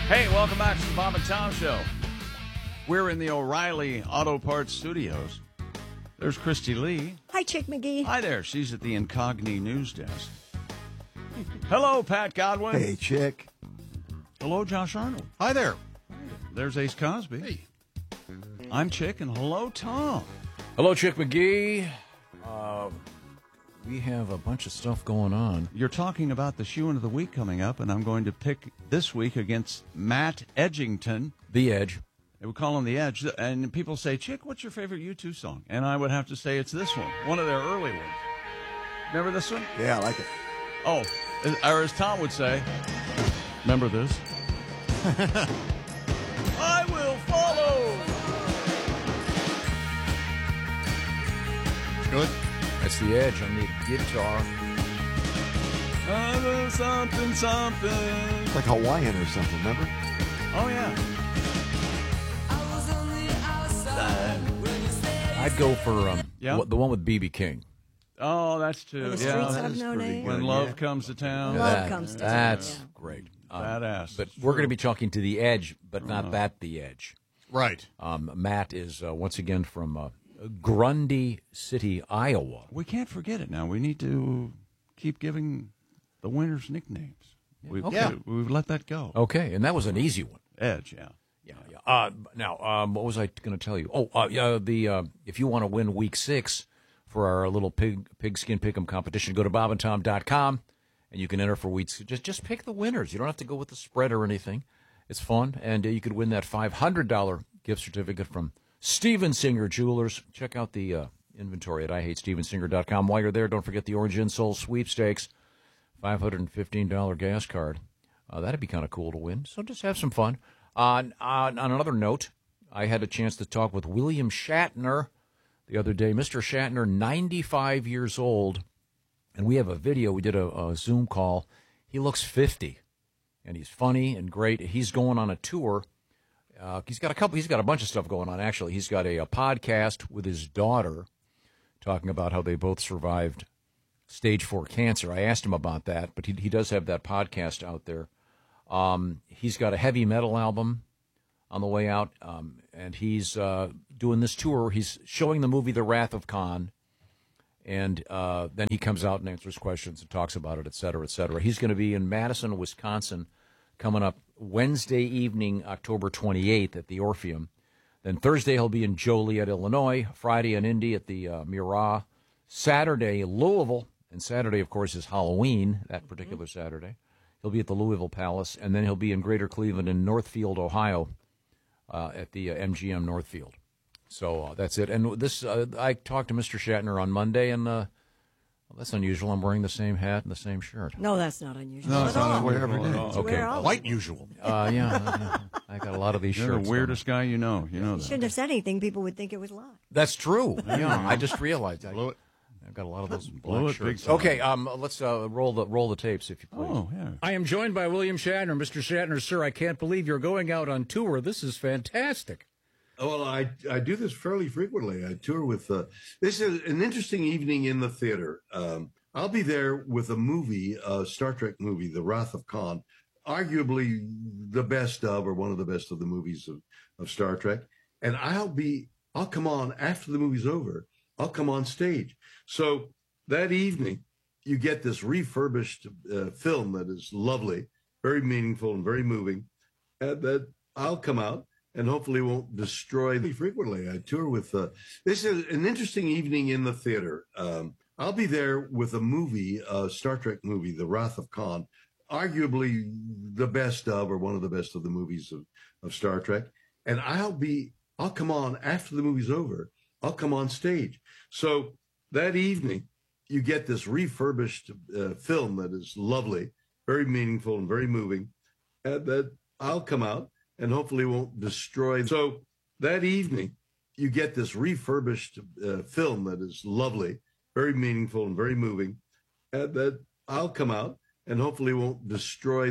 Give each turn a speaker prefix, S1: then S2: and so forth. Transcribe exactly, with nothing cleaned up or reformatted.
S1: Hey, welcome back to the Bob and Tom Show. We're in the O'Reilly Auto Parts Studios. There's Christy Lee.
S2: Hi, Chick McGee.
S1: Hi there. She's at the Incogni News Desk. Hello, Pat Godwin.
S3: Hey, Chick.
S1: Hello, Josh Arnold.
S3: Hi there.
S1: There's Ace Cosby.
S3: Hey.
S1: I'm Chick, and hello, Tom.
S4: Hello, Chick McGee. Uh, we have a bunch of stuff going on.
S1: You're talking about the shoe of the week coming up, and I'm going to pick this week against Matt Edgington.
S4: The Edge.
S1: They would call him The Edge. And people say, Chick, what's your favorite U two song? And I would have to say it's this one, one of their early ones. Remember this one?
S3: Yeah, I like it.
S1: Oh, or as Tom would say, remember this? I will follow.
S3: Good.
S4: That's The Edge on the guitar.
S1: I will something, something.
S3: It's like Hawaiian or something, remember?
S1: Oh, yeah.
S4: I'd go for um,
S1: Yeah?
S4: w- the one with B B King.
S1: Oh, that's too.
S2: The
S1: Yeah,
S2: streets
S1: that
S2: have
S1: is
S2: no
S1: pretty
S2: name.
S1: good. When love comes to town.
S2: Love
S4: That-
S2: comes to town,
S4: That's
S2: yeah.
S4: great. Um,
S1: Badass.
S4: But
S1: It's
S4: we're going to
S1: true.
S4: be talking to The Edge, but not that The Edge.
S3: Right.
S4: Um, Matt is, uh, once again, from uh, Grundy City, Iowa.
S1: We can't forget it now. We need to keep giving the winners nicknames. We've,
S4: Okay.
S1: we've let that go.
S4: Okay, and that was an easy one.
S1: Edge, yeah.
S4: Yeah, yeah. Uh, now, um, what was I going to tell you? Oh, uh, yeah, the uh, if you want to win Week Six for our little pig pigskin pick'em competition, go to bob and tom dot com and you can enter for weeks. Just just pick the winners. You don't have to go with the spread or anything. It's fun, and uh, you could win that five hundred dollar gift certificate from Steven Singer Jewelers. Check out the uh, inventory at i hate steven singer dot com. While you're there, don't forget the Orange Insole sweepstakes, five hundred fifteen dollar gas card. Uh, that'd be kind of cool to win. So just have some fun. On, on on another note, I had a chance to talk with William Shatner the other day. Mister Shatner, ninety-five years old, and we have a video. We did a, a Zoom call. He looks fifty, and he's funny and great. He's going on a tour. Uh, he's got a couple. He's got a bunch of stuff going on. Actually, he's got a, a podcast with his daughter, talking about how they both survived stage four cancer. I asked him about that, but he he does have that podcast out there. Um, he's got a heavy metal album on the way out, um, and he's uh, doing this tour. He's showing the movie The Wrath of Khan, and uh, then he comes out and answers questions and talks about it, et cetera, et cetera. He's going to be in Madison, Wisconsin, coming up Wednesday evening, October twenty-eighth at the Orpheum. Then Thursday he'll be in Joliet, Illinois. Friday in Indy at the uh, Murat. Saturday, Louisville. And Saturday, of course, is Halloween, that particular Saturday. He'll be at the Louisville Palace, and then he'll be in Greater Cleveland in Northfield, Ohio, uh, at the uh, M G M Northfield. So uh, that's it. And this, uh, I talked to Mister Shatner on Monday, and uh, well, that's unusual. I'm wearing the same hat and the same shirt.
S2: No, that's not unusual.
S3: No,
S2: at
S3: it's not
S2: all.
S3: wear every day.
S2: You
S4: Okay.
S2: wear all
S3: Quite usual.
S4: Uh, yeah, yeah, I got a lot of these
S1: You're
S4: shirts.
S1: the weirdest guy you know. You know
S2: You
S1: that.
S2: shouldn't have said anything. People would think it was live.
S4: That's true. Yeah, I just realized. I,
S3: Blow it.
S4: I've got a lot of those
S1: Blow
S4: black
S1: it big
S4: shirts.
S1: time.
S4: Okay, um, let's uh, roll the roll the tapes, if you please.
S1: Oh, yeah.
S5: I am joined by William Shatner. Mister Shatner, sir, I can't believe you're going out on tour. This is fantastic.
S6: Well, I I do this fairly frequently. I tour with. Uh, this is an interesting evening in the theater. Um, I'll be there with a movie, a Star Trek movie, The Wrath of Khan, arguably the best of, or one of the best of the movies of, of Star Trek. And I'll be, I'll come on after the movie's over. I'll come on stage. So that evening, you get this refurbished uh, film that is lovely, very meaningful and very moving. And that I'll come out and hopefully won't destroy me frequently. I tour with, uh, this is an interesting evening in the theater. Um, I'll be there with a movie, a Star Trek movie, The Wrath of Khan, arguably the best of, or one of the best of the movies of, of Star Trek. And I'll be, I'll come on after the movie's over. I'll come on stage. So that evening, you get this refurbished uh, film that is lovely, very meaningful and very moving. And that I'll come out and hopefully won't destroy. So that evening, you get this refurbished uh, film that is lovely, very meaningful and very moving. And that I'll come out and hopefully won't destroy